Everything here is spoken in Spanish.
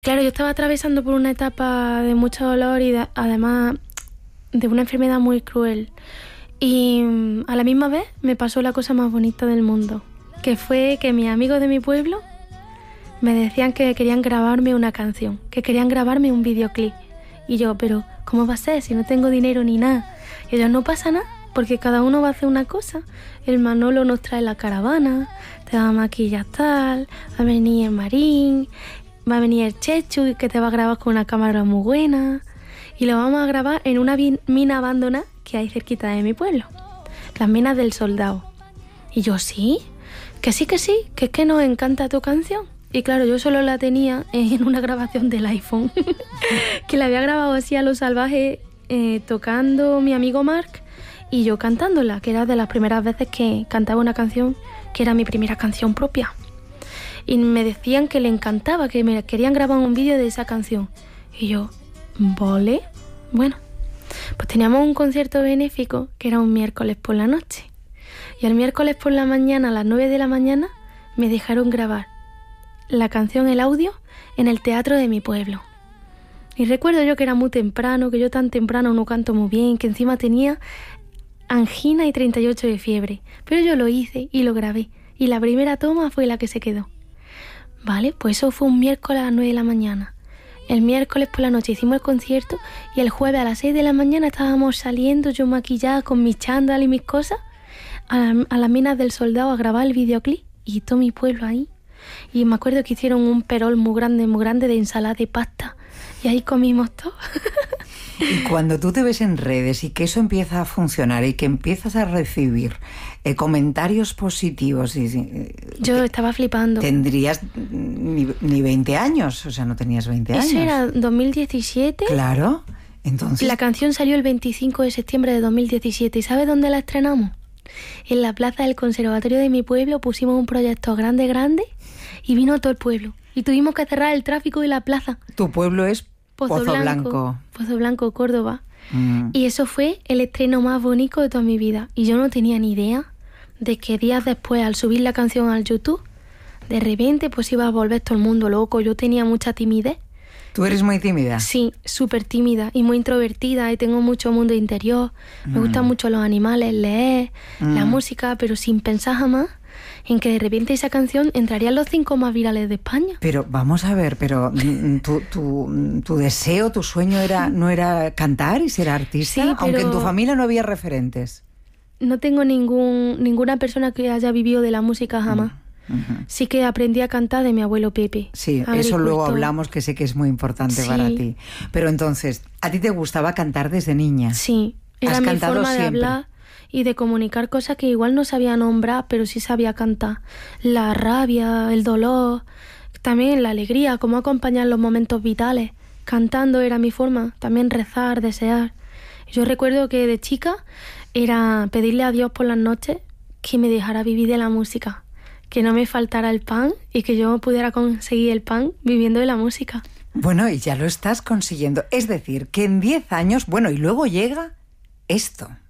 Claro, yo estaba atravesando por una etapa de mucho dolor y además de una enfermedad muy cruel. Y a la misma vez me pasó la cosa más bonita del mundo, que fue que mis amigos de mi pueblo me decían que querían grabarme una canción, que querían grabarme un videoclip. Y yo, pero ¿cómo va a ser si no tengo dinero ni nada? Y ellos, no pasa nada, porque cada uno va a hacer una cosa. El Manolo nos trae la caravana, te va a maquillar tal, va a venir el Marín, va a venir el Chechu, que te va a grabar con una cámara muy buena. Y lo vamos a grabar en una mina abandonada que hay cerquita de mi pueblo, las Minas del Soldado. Y yo, sí, que es que nos encanta tu canción. Y claro, yo solo la tenía en una grabación del iPhone, que la había grabado así a lo salvaje, tocando mi amigo Marc y yo cantándola, que era de las primeras veces que cantaba una canción que era mi primera canción propia. Y me decían que le encantaba, que me querían grabar un vídeo de esa canción. Y yo, ¿vale? Bueno, pues teníamos un concierto benéfico que era un miércoles por la noche. Y el miércoles por la mañana, a las 9 de la mañana, me dejaron grabar la canción, el audio, en el teatro de mi pueblo. Y recuerdo yo que era muy temprano, que yo tan temprano no canto muy bien, que encima tenía angina y 38 de fiebre. Pero yo lo hice y lo grabé. Y la primera toma fue la que se quedó. Vale, pues eso fue un miércoles a las 9 de la mañana. El miércoles por la noche hicimos el concierto y el jueves a las 6 de la mañana estábamos saliendo, yo maquillada con mis chándal y mis cosas, a las Minas del Soldado a grabar el videoclip y todo mi pueblo ahí. Y me acuerdo que hicieron un perol muy grande de ensalada de pasta y ahí comimos todo. Y cuando tú te ves en redes y que eso empieza a funcionar y que empiezas a recibir comentarios positivos... yo estaba flipando. Tendrías ni 20 años, o sea, no tenías 20 años. Eso era 2017. Claro, entonces... La canción salió el 25 de septiembre de 2017. ¿Y sabes dónde la estrenamos? En la plaza del conservatorio de mi pueblo pusimos un proyector grande y vino todo el pueblo. Y tuvimos que cerrar el tráfico de la plaza. ¿Tu pueblo es Pozo Blanco? Pozo Blanco, Córdoba. Y eso fue el estreno más bonito de toda mi vida. Y yo no tenía ni idea de que días después, al subir la canción al YouTube, de repente pues iba a volver todo el mundo loco. Yo tenía mucha timidez. ¿Tú eres muy tímida? Sí, súper tímida y muy introvertida y tengo mucho mundo interior. Me gustan mucho los animales, leer, la música, pero sin pensar jamás en que de repente esa canción entraría en los 5 más virales de España. Pero vamos a ver, pero tu deseo, tu sueño no era cantar y ser artista, sí, aunque en tu familia no había referentes. No tengo ninguna persona que haya vivido de la música jamás. Sí que aprendí a cantar de mi abuelo Pepe. Sí, eso luego hablamos, que sé que es muy importante para ti. Pero entonces, ¿a ti te gustaba cantar desde niña? Sí, era mi forma de hablar y de comunicar cosas que igual no sabía nombrar, pero sí sabía cantar. La rabia, el dolor, también la alegría, cómo acompañar los momentos vitales. Cantando era mi forma, también rezar, desear. Yo recuerdo que de chica era pedirle a Dios por las noches que me dejara vivir de la música, que no me faltara el pan y que yo pudiera conseguir el pan viviendo de la música. Bueno, y ya lo estás consiguiendo. Es decir, que en 10 años, bueno, y luego llega esto.